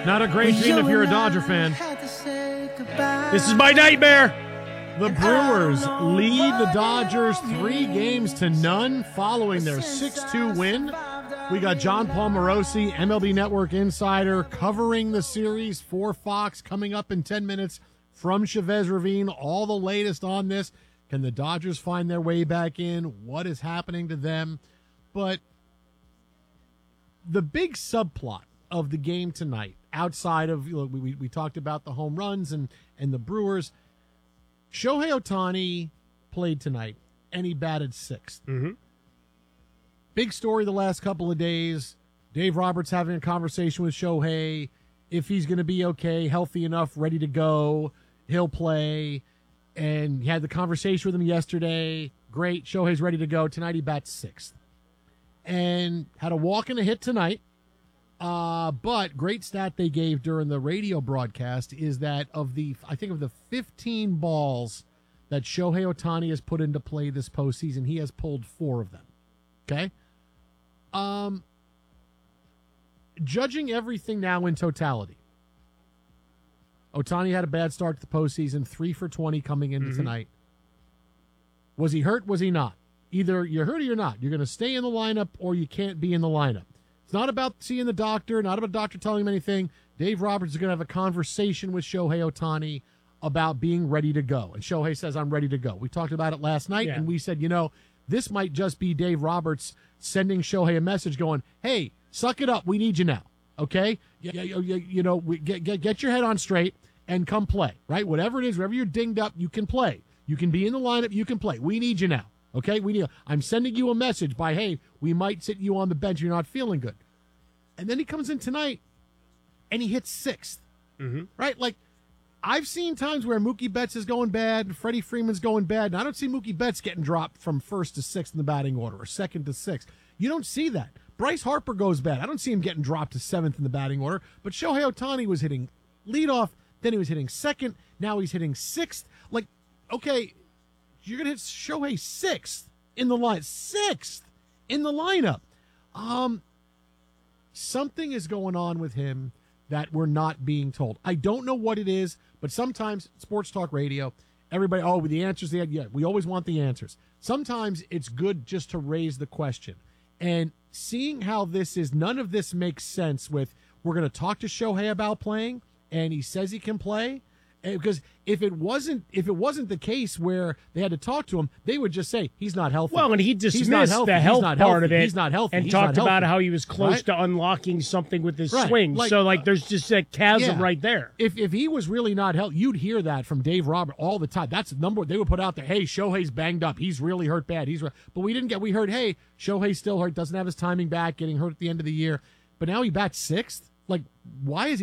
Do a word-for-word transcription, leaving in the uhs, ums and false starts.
Not a great dream if you're a Dodger fan. This is my nightmare. The Brewers lead the Dodgers three games to none following their six two win. We got John Paul Morosi, M L B Network insider, covering the series for Fox, coming up in ten minutes from Chavez Ravine. All the latest on this. Can the Dodgers find their way back in? What is happening to them? But the big subplot of the game tonight, outside of, you know, we, we talked about the home runs and, and the Brewers, Shohei Ohtani played tonight, and he batted sixth. Mm-hmm. Big story the last couple of days. Dave Roberts having a conversation with Shohei. If he's going to be okay, healthy enough, ready to go, he'll play. And he had the conversation with him yesterday. Great, Shohei's ready to go. Tonight he bats sixth. And had a walk and a hit tonight. Uh, but great stat they gave during the radio broadcast is that of the, I think of the fifteen balls that Shohei Ohtani has put into play this postseason, he has pulled four of them. Okay? Um, judging everything now in totality, Ohtani had a bad start to the postseason, three for twenty coming into mm-hmm. tonight. Was he hurt? Was he not? Either you're hurt or you're not. You're going to stay in the lineup or you can't be in the lineup. It's not about seeing the doctor, not about the doctor telling him anything. Dave Roberts is going to have a conversation with Shohei Ohtani about being ready to go. And Shohei says, I'm ready to go. We talked about it last night, yeah. and we said, you know, this might just be Dave Roberts sending Shohei a message going, hey, suck it up. We need you now, okay? You, you, you, you know, we, get, get, get your head on straight and come play, right? Whatever it is, wherever you're dinged up, you can play. You can be in the lineup. You can play. We need you now, okay? We need. I'm sending you a message by, hey, we might sit you on the bench. You're not feeling good. And then he comes in tonight, and he hits sixth, mm-hmm. right? Like, I've seen times where Mookie Betts is going bad, Freddie Freeman's going bad, and I don't see Mookie Betts getting dropped from first to sixth in the batting order or second to sixth. You don't see that. Bryce Harper goes bad. I don't see him getting dropped to seventh in the batting order, but Shohei Ohtani was hitting leadoff, then he was hitting second, now he's hitting sixth. Like, okay, you're going to hit Shohei sixth in the line, sixth in the lineup. Um... Something is going on with him that we're not being told. I don't know what it is, but sometimes sports talk radio, everybody, oh, the answers, yeah, we always want the answers. Sometimes it's good just to raise the question. And seeing how this is, none of this makes sense with, we're going to talk to Shohei about playing, and he says he can play. And because if it wasn't if it wasn't the case where they had to talk to him, they would just say he's not healthy. Well, and he dismissed the health part healthy. of it. He's not healthy. And he's talked not about healthy. how he was close right? to unlocking something with his right. swing. Like, so, like, there's just a chasm yeah. right there. If if he was really not healthy, you'd hear that from Dave Roberts all the time. That's the number they would put out there. Hey, Shohei's banged up. He's really hurt bad. He's but we didn't get. We heard, hey, Shohei's still hurt. Doesn't have his timing back. Getting hurt at the end of the year. But now he bats sixth. Like, why is he?